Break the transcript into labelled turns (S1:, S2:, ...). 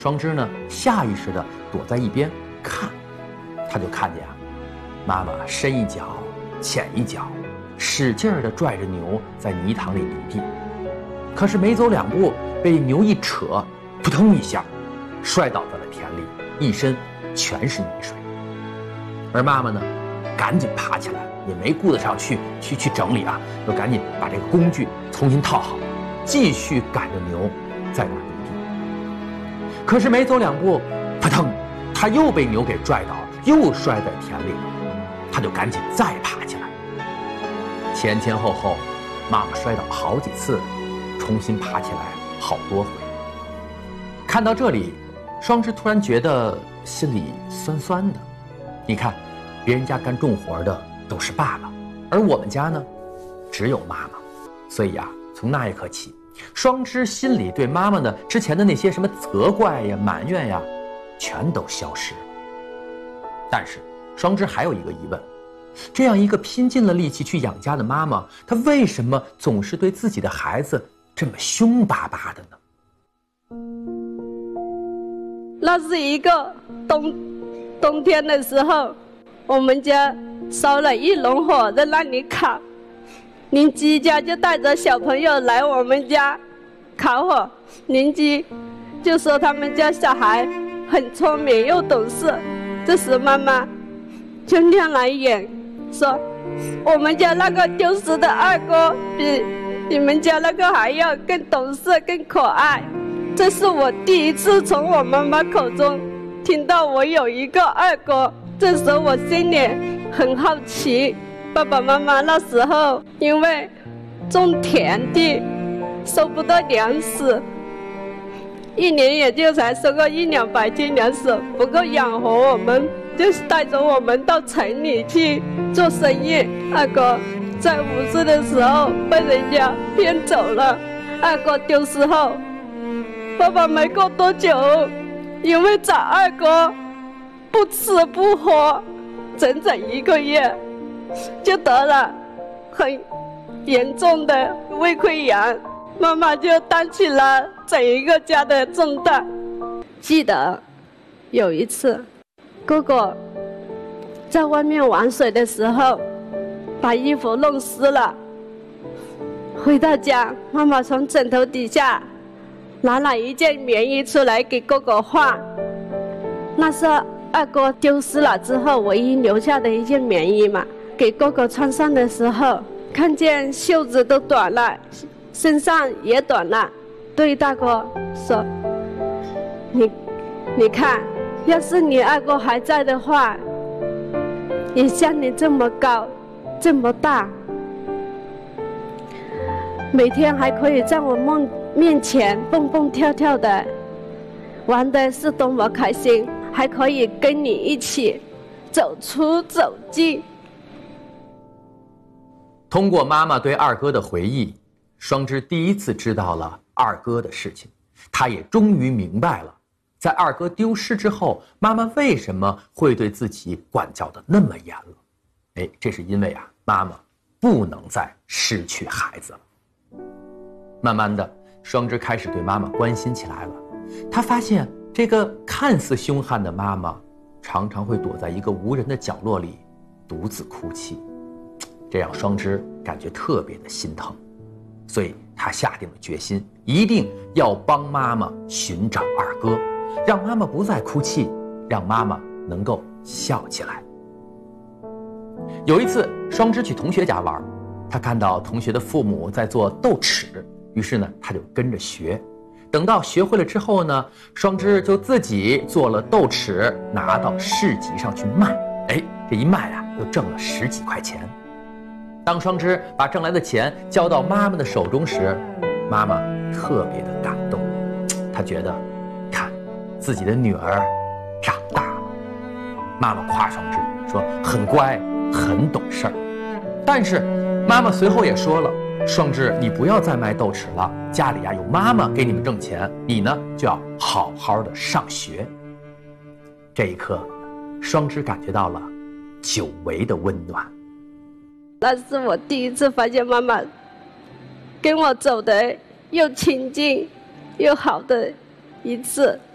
S1: 双枝呢，下意识地躲在一边看，他就看见妈妈深一脚浅一脚，使劲地拽着牛在泥塘里犁地。可是没走2步，被牛一扯，扑通一下，摔倒在了田里，一身全是泥水。而妈妈呢，赶紧爬起来，也没顾得上去整理就赶紧把这个工具重新套好，继续赶着牛在那儿犁地。可是没走2步，扑腾，他又被牛给拽倒，又摔在田里了。他就赶紧再爬起来。前前后后，妈妈摔倒好几次，重新爬起来好多回。看到这里，双枝突然觉得心里酸酸的。你看，别人家干重活的都是爸爸，而我们家呢，只有妈妈。所以从那一刻起，双枝心里对妈妈的之前的那些什么责怪呀、埋怨呀，全都消失。但是双枝还有一个疑问，这样一个拼尽了力气去养家的妈妈，她为什么总是对自己的孩子这么凶巴巴的呢？
S2: 那是一个冬天的时候，我们家烧了一笼火在那里烤，邻居家就带着小朋友来我们家烤火，邻居就说他们家小孩很聪明又懂事。这时妈妈就亮了眼，说我们家那个丢失的二哥比你们家那个还要更懂事更可爱。这是我第一次从我妈妈口中听到我有一个二哥。这时候我心里很好奇，爸爸妈妈那时候因为种田地收不到粮食，一年也就才收个100-200斤粮食，不够养活我们，就带着我们到城里去做生意。二哥在5岁的时候被人家骗走了，二哥丢失后，爸爸没过多久，因为找二哥不吃不喝，整整1个月，就得了很严重的胃溃疡，妈妈就担起了整一个家的重担。记得有一次，哥哥在外面玩水的时候，把衣服弄湿了，回到家，妈妈从枕头底下拿了一件棉衣出来给哥哥换，那是二哥丢失了之后唯一留下的一件棉衣嘛。给哥哥穿上的时候，看见袖子都短了，身上也短了，对大哥说，你看，要是你二哥还在的话，也像你这么高这么大，每天还可以在我面前蹦蹦跳跳的，玩的是多么开心，还可以跟你一起走出走进。
S1: 通过妈妈对二哥的回忆，双枝第一次知道了二哥的事情，她也终于明白了，在二哥丢失之后，妈妈为什么会对自己管教得那么严了。这是因为妈妈不能再失去孩子了。慢慢的，双枝开始对妈妈关心起来了。她发现这个看似凶悍的妈妈，常常会躲在一个无人的角落里独自哭泣，这让双枝感觉特别的心疼。所以她下定了决心，一定要帮妈妈寻找二哥，让妈妈不再哭泣，让妈妈能够笑起来。有一次，双枝去同学家玩，她看到同学的父母在做豆豉，于是呢，她就跟着学。等到学会了之后呢，双枝就自己做了豆豉，拿到市集上去卖。这一卖就挣了10几块钱。当双枝把挣来的钱交到妈妈的手中时，妈妈特别的感动。她觉得，看，自己的女儿长大了。妈妈夸双枝说很乖，很懂事儿。但是妈妈随后也说了，双枝，你不要再卖豆豉了，家里有妈妈给你们挣钱，你呢就要好好的上学。这一刻，双枝感觉到了久违的温暖。
S2: 那是我第一次发现妈妈跟我走的又亲近又好的一次。